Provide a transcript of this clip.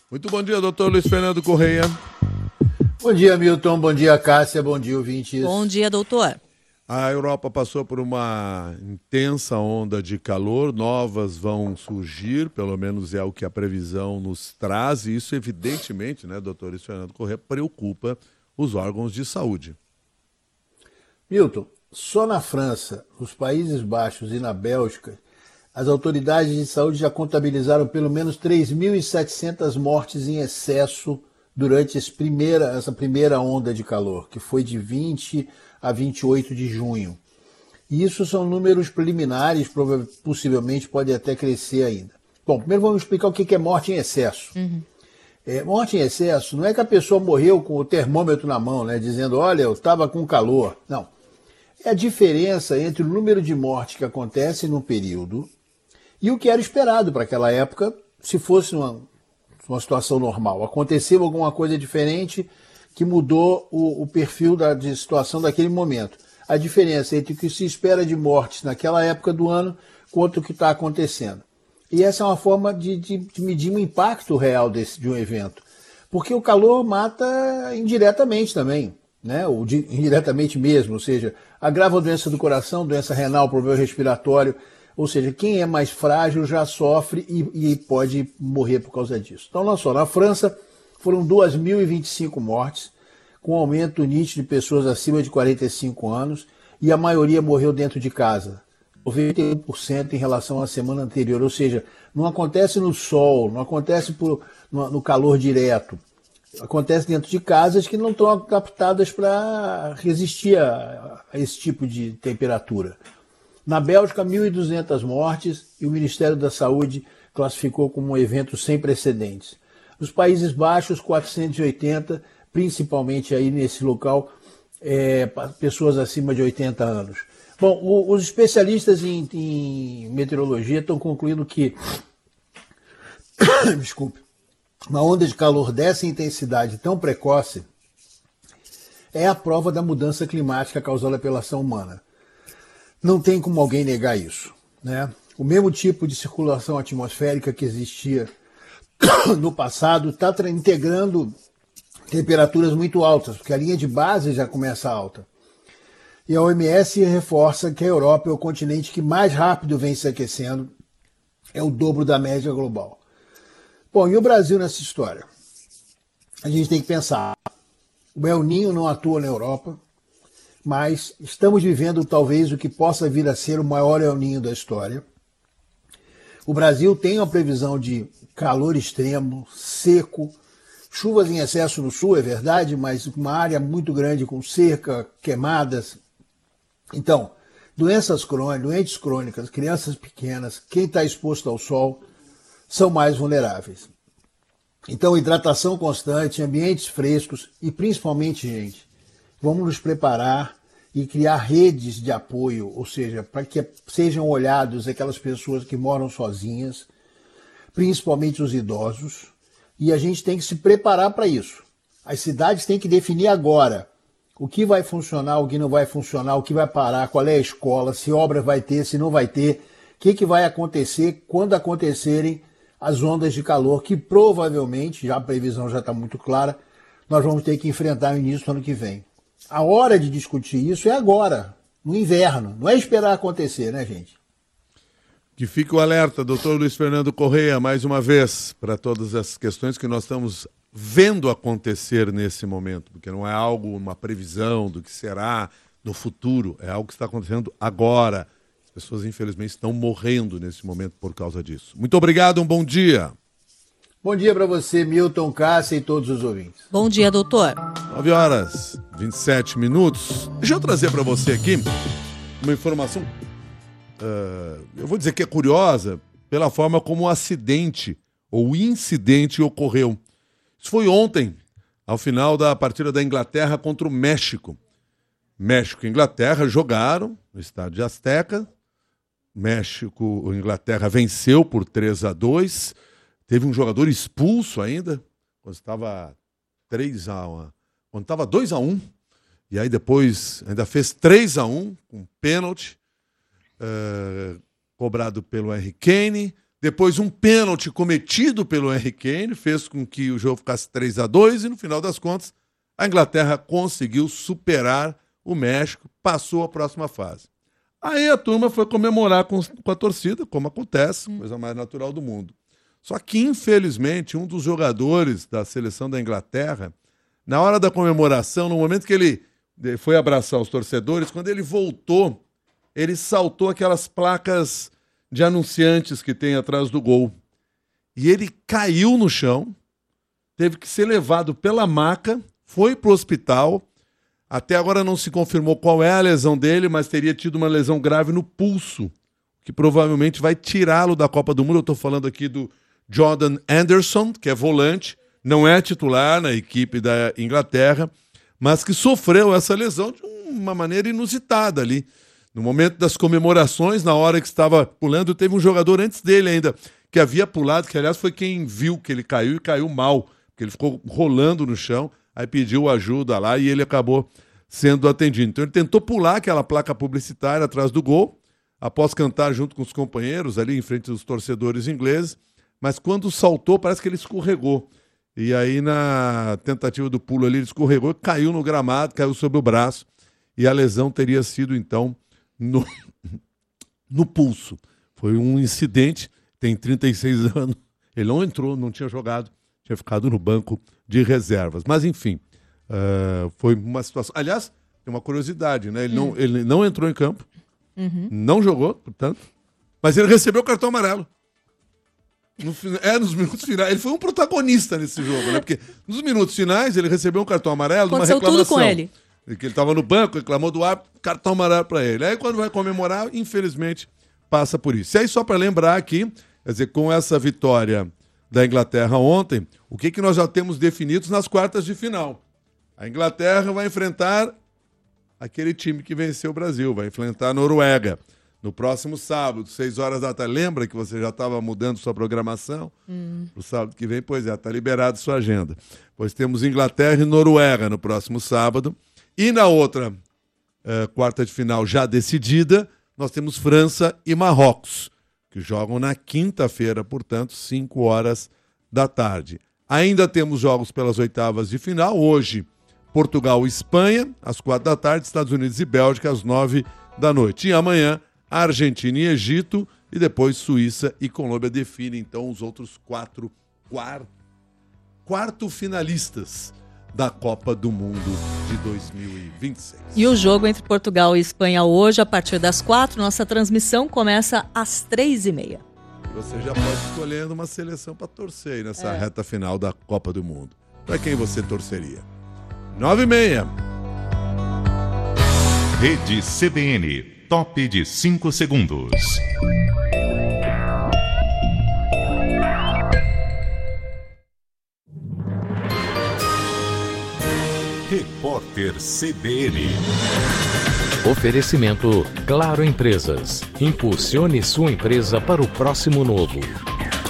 Muito bom dia, doutor Luiz Fernando Correia. Bom dia, Milton. Bom dia, Cássia. Bom dia, ouvintes. Bom dia, doutor. A Europa passou por uma intensa onda de calor, novas vão surgir, pelo menos é o que a previsão nos traz, e isso evidentemente, né, doutor Luiz Fernando Correia, preocupa os órgãos de saúde. Milton, só na França, nos Países Baixos e na Bélgica, as autoridades de saúde já contabilizaram pelo menos 3.700 mortes em excesso durante essa primeira onda de calor, que foi de 20 a 28 de junho. E isso são números preliminares, possivelmente pode até crescer ainda. Bom, primeiro vamos explicar o que é morte em excesso. Morte em excesso não é que a pessoa morreu com o termômetro na mão, né, dizendo, olha, eu estava com calor. Não. É a diferença entre o número de mortes que acontece num período e o que era esperado para aquela época, se fosse uma situação normal. Aconteceu alguma coisa diferente que mudou o perfil de situação daquele momento. A diferença entre o que se espera de mortes naquela época do ano quanto o que está acontecendo. E essa é uma forma de medir o impacto real de um evento. Porque o calor mata indiretamente também, né? Ou indiretamente mesmo, ou seja, agrava a doença do coração, doença renal, problema respiratório. Ou seja, quem é mais frágil já sofre e pode morrer por causa disso. Então, olha só, na França foram 2.025 mortes, com aumento nítido de pessoas acima de 45 anos, e a maioria morreu dentro de casa, 91% em relação à semana anterior. Ou seja, não acontece no sol, não acontece no calor direto, acontece dentro de casas que não estão adaptadas para resistir a esse tipo de temperatura. Na Bélgica, 1.200 mortes e o Ministério da Saúde classificou como um evento sem precedentes. Nos Países Baixos, 480, principalmente aí nesse local, pessoas acima de 80 anos. Bom, os especialistas em meteorologia estão concluindo que desculpe, uma onda de calor dessa intensidade tão precoce é a prova da mudança climática causada pela ação humana. Não tem como alguém negar isso, né? O mesmo tipo de circulação atmosférica que existia no passado está integrando temperaturas muito altas, porque a linha de base já começa alta. E a OMS reforça que a Europa é o continente que mais rápido vem se aquecendo, é o dobro da média global. Bom, e o Brasil nessa história? A gente tem que pensar, o El Niño não atua na Europa, mas estamos vivendo talvez o que possa vir a ser o maior El Niño da história. O Brasil tem uma previsão de calor extremo, seco, chuvas em excesso no sul, é verdade, mas uma área muito grande com cerca, queimadas. Então, doentes crônicas, crianças pequenas, quem está exposto ao sol, são mais vulneráveis. Então, hidratação constante, ambientes frescos e principalmente, gente, vamos nos preparar e criar redes de apoio, ou seja, para que sejam olhados aquelas pessoas que moram sozinhas, principalmente os idosos, e a gente tem que se preparar para isso. As cidades têm que definir agora o que vai funcionar, o que não vai funcionar, o que vai parar, qual é a escola, se obra vai ter, se não vai ter, o que vai acontecer quando acontecerem as ondas de calor, que provavelmente, já a previsão já está muito clara, nós vamos ter que enfrentar no início do ano que vem. A hora de discutir isso é agora, no inverno, não é esperar acontecer, né, gente? Que fique o alerta, doutor Luiz Fernando Correia, mais uma vez, para todas as questões que nós estamos vendo acontecer nesse momento, porque não é algo, uma previsão do que será no futuro, é algo que está acontecendo agora. As pessoas, infelizmente, estão morrendo nesse momento por causa disso. Muito obrigado, um bom dia. Bom dia para você, Milton, Cássia e todos os ouvintes. Bom dia, doutor. 9h27. Deixa eu trazer para você aqui uma informação, eu vou dizer que é curiosa, pela forma como o acidente ou o incidente ocorreu. Isso foi ontem, ao final da partida da Inglaterra contra o México. México e Inglaterra jogaram no estádio Azteca. A Inglaterra venceu por 3-2. Teve um jogador expulso ainda, quando estava 3-1, quando estava 2-1. E aí depois ainda fez 3-1, com pênalti, cobrado pelo Harry Kane. Depois um pênalti cometido pelo Harry Kane fez com que o jogo ficasse 3-2 e no final das contas a Inglaterra conseguiu superar o México, passou à próxima fase. Aí a turma foi comemorar com a torcida, como acontece, coisa mais natural do mundo. Só que, infelizmente, um dos jogadores da seleção da Inglaterra, na hora da comemoração, no momento que ele foi abraçar os torcedores, quando ele voltou, ele saltou aquelas placas de anunciantes que tem atrás do gol. E ele caiu no chão, teve que ser levado pela maca, foi para o hospital. Até agora não se confirmou qual é a lesão dele, mas teria tido uma lesão grave no pulso, que provavelmente vai tirá-lo da Copa do Mundo. Eu estou falando aqui do Jordan Henderson, que é volante, não é titular na equipe da Inglaterra, mas que sofreu essa lesão de uma maneira inusitada ali. No momento das comemorações, na hora que estava pulando, teve um jogador antes dele ainda, que havia pulado, que aliás foi quem viu que ele caiu e caiu mal, porque ele ficou rolando no chão, aí pediu ajuda lá e ele acabou sendo atendido. Então ele tentou pular aquela placa publicitária atrás do gol, após cantar junto com os companheiros ali em frente aos torcedores ingleses, mas quando saltou parece que ele escorregou. E aí na tentativa do pulo ali ele escorregou, caiu no gramado, caiu sobre o braço e a lesão teria sido então no pulso. Foi um incidente, tem 36 anos, ele não entrou, não tinha jogado, tinha ficado no banco de reservas. Mas enfim, foi uma situação... Aliás, tem uma curiosidade, né? Ele não entrou em campo, não jogou, portanto, mas ele recebeu o cartão amarelo. Nos minutos finais. Ele foi um protagonista nesse jogo, né? Porque nos minutos finais ele recebeu um cartão amarelo de uma reclamação. Aconteceu tudo com ele. Que ele estava no banco, reclamou do árbitro, cartão amarelo para ele. Aí quando vai comemorar, infelizmente, passa por isso. E aí só para lembrar aqui, quer dizer, com essa vitória da Inglaterra ontem, o que nós já temos definidos nas quartas de final? A Inglaterra vai enfrentar aquele time que venceu o Brasil, vai enfrentar a Noruega. No próximo sábado, 6 horas da tarde. Lembra que você já estava mudando sua programação? O sábado que vem, pois é, está liberado sua agenda. Pois temos Inglaterra e Noruega no próximo sábado. E na outra quarta de final já decidida, nós temos França e Marrocos, que jogam na quinta-feira, portanto, 5 horas da tarde. Ainda temos jogos pelas oitavas de final. Hoje, Portugal e Espanha, às 4 da tarde, Estados Unidos e Bélgica, às 9 da noite. E amanhã, Argentina e Egito, e depois Suíça e Colômbia definem, então, os outros quarto finalistas da Copa do Mundo de 2026. E o jogo entre Portugal e Espanha hoje, a partir das 4, nossa transmissão começa às 3h30. Você já pode escolher uma seleção para torcer aí nessa reta final da Copa do Mundo. Para quem você torceria? 9h30. Rede CBN. Top de 5 segundos. Repórter CBN. Oferecimento Claro Empresas. Impulsione sua empresa para o próximo novo.